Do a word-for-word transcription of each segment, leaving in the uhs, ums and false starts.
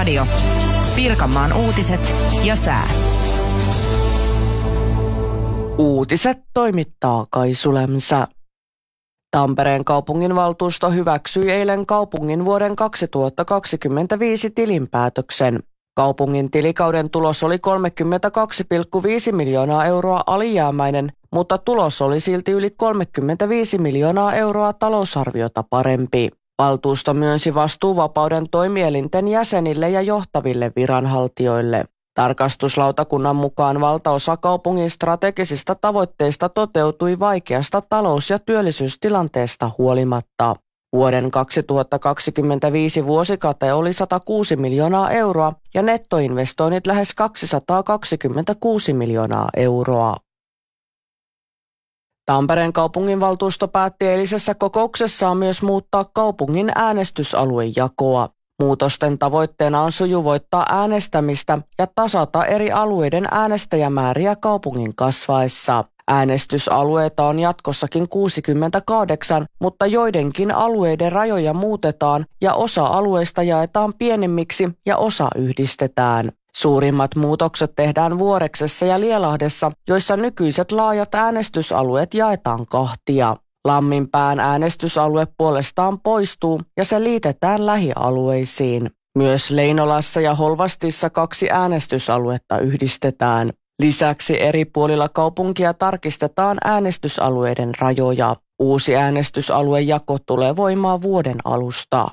Kiekko-radio. Pirkanmaan uutiset ja sää. Uutiset toimittaa Kaisu Lämsä. Tampereen kaupunginvaltuusto hyväksyi eilen kaupungin vuoden kaksituhattakaksikymmentäviisi tilinpäätöksen. Kaupungin tilikauden tulos oli kolmekymmentäkaksi pilkku viisi miljoonaa euroa alijäämäinen, mutta tulos oli silti yli kolmekymmentäviisi miljoonaa euroa talousarviota parempi. Valtuusto myönsi vastuuvapauden toimielinten jäsenille ja johtaville viranhaltijoille. Tarkastuslautakunnan mukaan valtaosa kaupungin strategisista tavoitteista toteutui vaikeasta talous- ja työllisyystilanteesta huolimatta. Vuoden kaksituhattakaksikymmentäviisi vuosikate oli sata kuusi miljoonaa euroa ja nettoinvestoinnit lähes kaksisataakaksikymmentäkuusi miljoonaa euroa. Tampereen kaupunginvaltuusto päätti eilisessä kokouksessaan myös muuttaa kaupungin äänestysaluejakoa. Muutosten tavoitteena on sujuvoittaa äänestämistä ja tasata eri alueiden äänestäjämääriä kaupungin kasvaessa. Äänestysalueita on jatkossakin kuusikymmentäkahdeksan, mutta joidenkin alueiden rajoja muutetaan ja osa alueista jaetaan pienemmiksi ja osa yhdistetään. Suurimmat muutokset tehdään Vuoreksessa ja Lielahdessa, joissa nykyiset laajat äänestysalueet jaetaan kahtia. Lamminpään äänestysalue puolestaan poistuu ja se liitetään lähialueisiin. Myös Leinolassa ja Holvastissa kaksi äänestysaluetta yhdistetään. Lisäksi eri puolilla kaupunkia tarkistetaan äänestysalueiden rajoja. Uusi äänestysaluejako tulee voimaan vuoden alusta.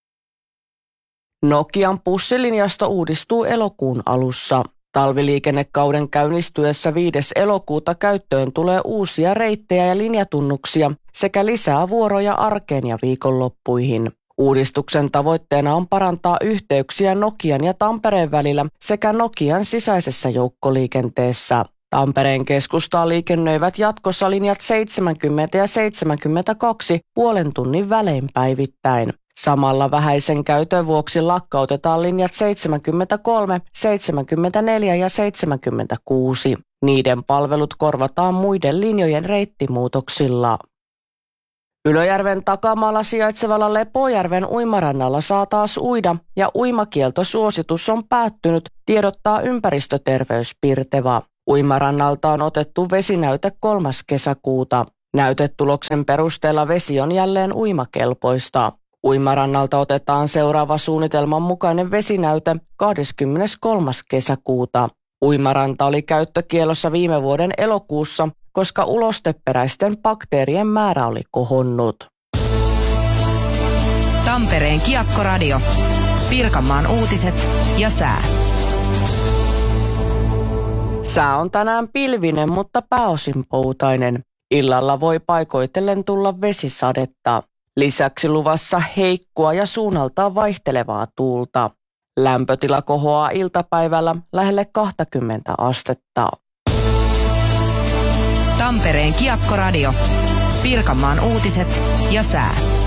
Nokian bussilinjasto uudistuu elokuun alussa. Talviliikennekauden käynnistyessä viides elokuuta käyttöön tulee uusia reittejä ja linjatunnuksia sekä lisää vuoroja arkeen ja viikonloppuihin. Uudistuksen tavoitteena on parantaa yhteyksiä Nokian ja Tampereen välillä sekä Nokian sisäisessä joukkoliikenteessä. Tampereen keskustaa liikennöivät jatkossa linjat seitsemänkymmentä ja seitsemänkymmentäkaksi puolen tunnin välein päivittäin. Samalla vähäisen käytön vuoksi lakkautetaan linjat seitsemänkymmentäkolme, seitsemänkymmentäneljä ja seitsemänkymmentäkuusi. Niiden palvelut korvataan muiden linjojen reittimuutoksilla. Ylöjärven takamaalla sijaitsevalla Lepojärven uimarannalla saa taas uida ja uimakieltosuositus on päättynyt, tiedottaa ympäristöterveys Pirteva. Uimarannalta on otettu vesinäyte kolmas kesäkuuta. Näytetuloksen perusteella vesi on jälleen uimakelpoista. Uimarannalta otetaan seuraava suunnitelman mukainen vesinäyte kahdeskymmeneskolmas kesäkuuta. Uimaranta oli käyttökiellossa viime vuoden elokuussa, koska ulosteperäisten bakteerien määrä oli kohonnut. Tampereen Kiekko-radio. Pirkanmaan uutiset ja sää. Sää on tänään pilvinen, mutta pääosin poutainen. Illalla voi paikoitellen tulla vesisadetta. Lisäksi luvassa heikkoa ja suunnaltaan vaihtelevaa tuulta. Lämpötila kohoaa iltapäivällä lähelle kaksikymmentä astetta. Tampereen Kiekko-radio. Pirkanmaan uutiset ja sää.